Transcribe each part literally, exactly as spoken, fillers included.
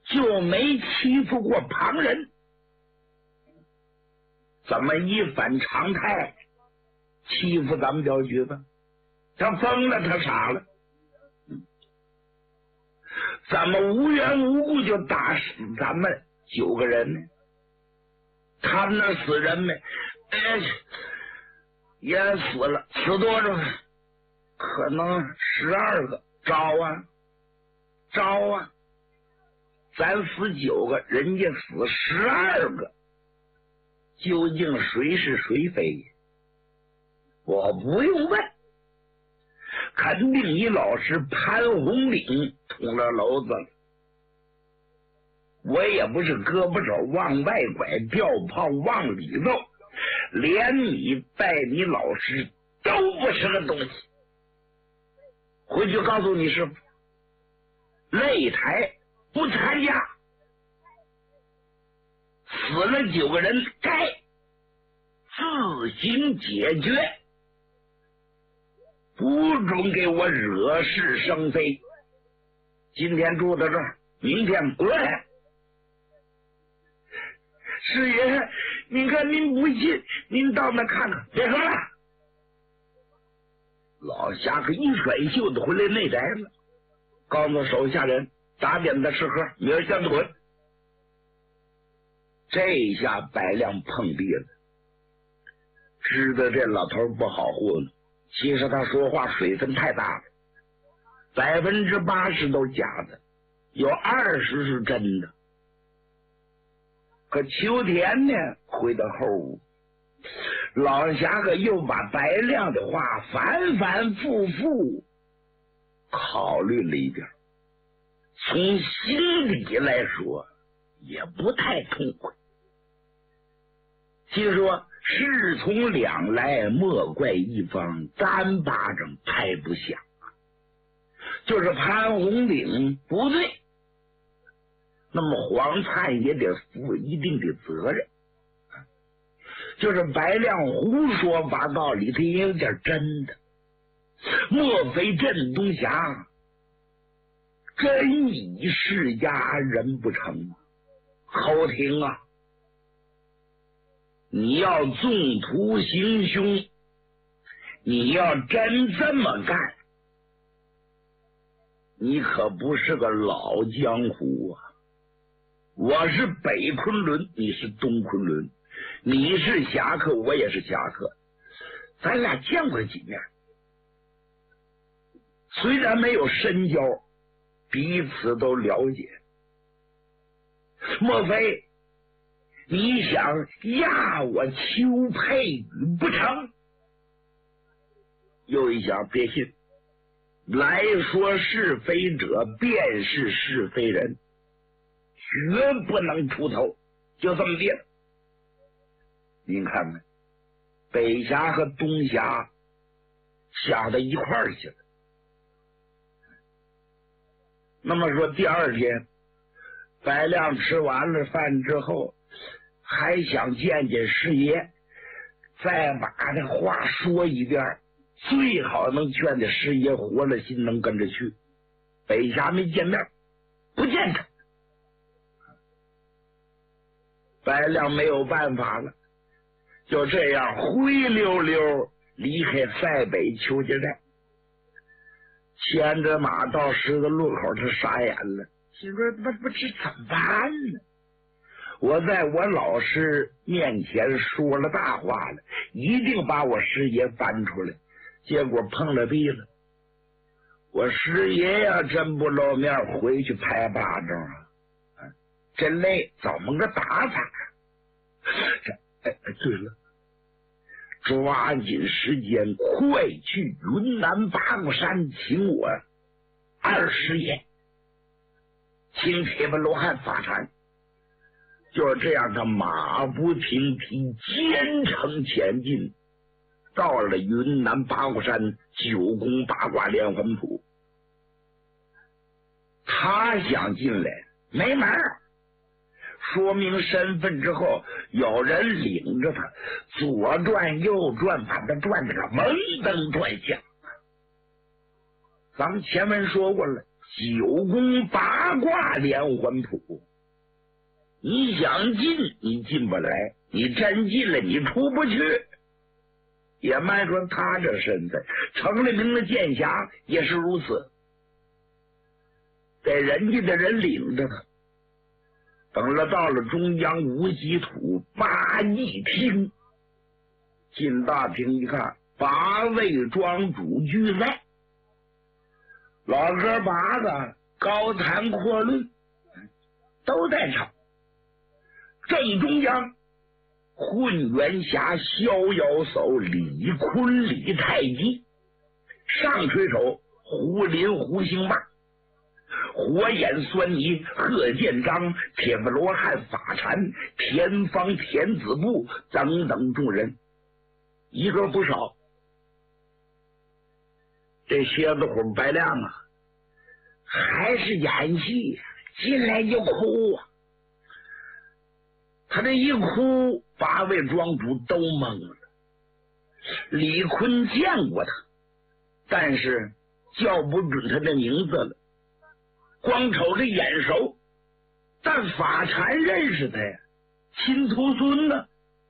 就没欺负过旁人，怎么一反常态欺负咱们镖局子？他疯了，他傻了，怎么无缘无故就打死咱们九个人呢？他们那死人没？哎，也死了，死多少？可能十二个，招啊，招啊！咱死九个，人家死十二个，究竟谁是谁非？我不用问，肯定你老师潘红岭捅了娄子了。我也不是胳膊肘往外拐，吊炮往里漏，连你带你老师都不是个东西。回去告诉你师傅，擂台不参加，死了九个人该自行解决，不准给我惹是生非。今天住到这儿，明天滚。师爷，您看您不信，您到那看看。别说了，老侠可一甩袖子回来内宅了，告诉手下人打点的吃喝，明儿先滚。这下白亮碰壁了，知道这老头不好糊弄。其实他说话水分太大了，百分之八十都假的，有二十是真的。可秋田呢，回到后屋，老侠可又把白亮的话反反复复考虑了一遍，从心底来说也不太痛快。听说事从两来，莫怪一方，单巴掌拍不响，就是潘红岭不对，那么黄灿也得负一定的责任。就是白亮胡说八道里头也有点真的，莫非镇东侠真以世家人不成？侯廷啊，你要纵图行凶，你要真这么干，你可不是个老江湖啊！我是北昆仑，你是东昆仑，你是侠客，我也是侠客，咱俩见过几面，虽然没有深交，彼此都了解。莫非你想压我邱佩宇不成？又一想，别信，来说是非者便是是非人，绝不能出头，就这么地了。您看看，北峡和东峡想到一块儿去了。那么说第二天，白亮吃完了饭之后，还想见见师爷，再把这话说一遍，最好能劝这师爷活了心能跟着去。北峡没见面，不见他，白亮没有办法了，就这样灰溜溜离开塞北邱家寨，牵着马到十字路口，他傻眼了，心说不不这怎么办呢？我在我老师面前说了大话了，一定把我师爷翻出来，结果碰了壁了。我师爷呀，真不露面，回去拍巴掌啊！真累，怎么个打法？这哎对了，抓紧时间，快去云南八卦山请我二师爷，请铁板罗汉法禅。就是这样，他马不停蹄，兼程前进，到了云南八卦山九宫八卦连环谱。他想进来没门儿，说明身份之后，有人领着他左转右转，把他转得个蒙登转向。咱们前文说过了， 九宫八卦连环谱，你想进你进不来，你真进了你出不去。也瞒说他这身份，成了名的剑侠也是如此，在人家的人领着他，等了到了中央无极土八义厅，进大厅一看，八位庄主俱在，老哥八个高谈阔论，都在场。正中央，混元侠逍遥叟李坤李太极，上水手胡林胡兴霸，火眼狻猊贺建章，铁布罗汉法禅，田方田子部等等众人，一个不少。这蝎子虎白亮啊，还是演戏呀、啊，进来就哭啊。他这一哭，八位庄主都懵了。李坤见过他，但是叫不准他的名字了，光瞅着眼熟，但法禅认识他呀，亲徒孙呢。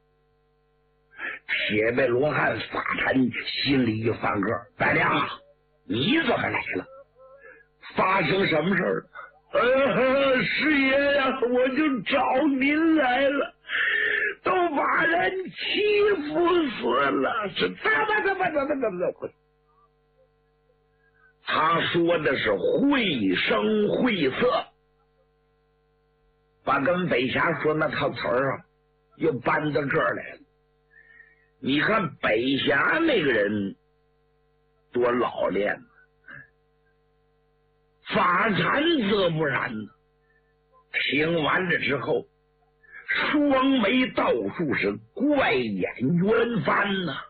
铁背罗汉法禅心里一翻个，白亮啊，你怎么来了？发生什么事了？呃，师爷呀，我就找您来了，都把人欺负死了，是怎么怎么怎么怎么怎么？他说的是绘声绘色，把跟北峡说那套词儿啊，又搬到这儿来了。你看北峡那个人多老练呢，法禅则不然呢。听完了之后，双眉倒竖，是怪眼圆翻呐、啊。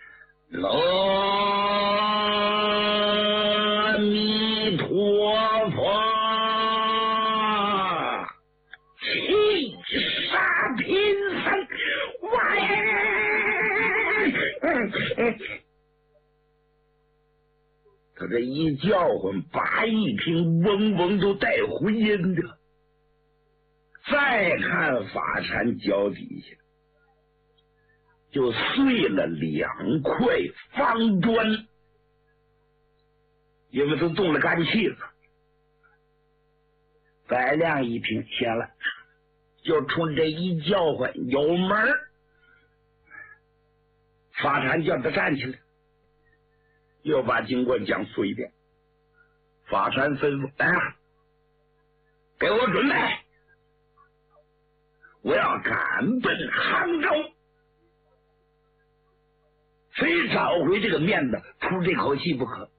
阿弥陀佛，气杀贫僧，喂！他这一叫唤，八义厅嗡嗡都带回音的。再看法禅脚底下，就碎了两块方砖，因为都动了肝气了。白亮一听，行了，就冲这一叫唤，有门儿。法禅叫他站起来，又把经过讲述一遍。法禅吩咐：“来啊，给我准备，我要赶奔杭州，非找回这个面子，出这口气不可。”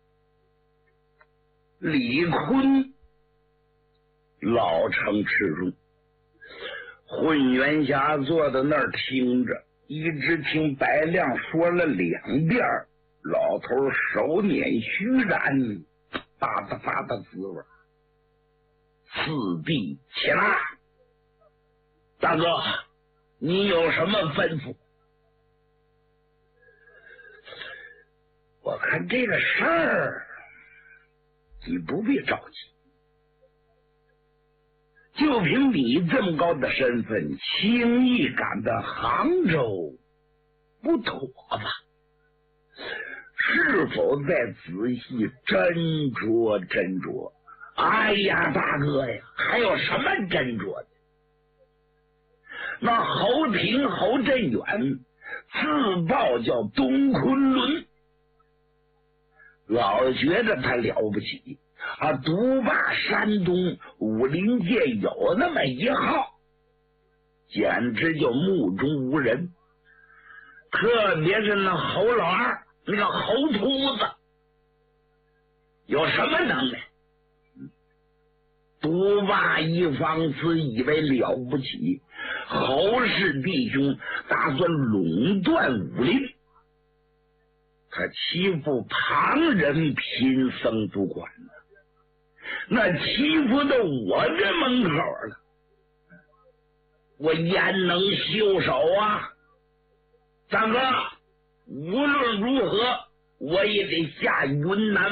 李坤老成持重，混元侠坐在那儿听着，一直听白亮说了两遍，老头手捻虚髯，哒哒哒的滋味。四弟起来，大哥，你有什么吩咐？我看这个事儿，你不必着急，就凭你这么高的身份，轻易赶到杭州，不妥吧？是否再仔细斟酌斟酌？哎呀，大哥呀，还有什么斟酌的？那侯廷侯振远自报叫东昆仑，老觉得他了不起啊，独霸山东武林界有那么一号，简直就目中无人。特别是那侯老二，那个侯秃子，有什么能耐？独霸一方，自以为了不起。侯氏弟兄打算垄断武林，他欺负旁人，贫僧不管呢，那欺负到我这门口了，我焉能袖手啊？大哥，无论如何，我也得下云南